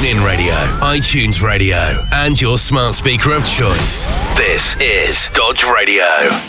TuneIn Radio, iTunes Radio, and your smart speaker of choice. This is Dodge Radio.